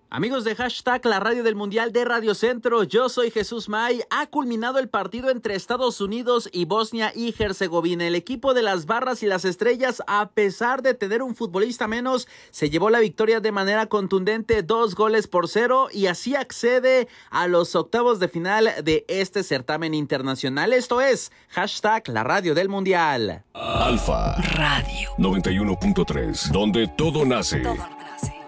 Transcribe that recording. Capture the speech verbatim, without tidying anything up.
Amigos de hashtag La Radio del Mundial de Radio Centro, yo soy Jesús May. Ha culminado el partido entre Estados Unidos y Bosnia y Herzegovina. El equipo de las Barras y las Estrellas, a pesar de tener un futbolista menos, se llevó la victoria de manera contundente, dos goles por cero, y así accede a los octavos de final de este certamen internacional. Esto es hashtag La Radio del Mundial. Alfa Radio noventa y uno punto tres, donde todo nace. Todo nace.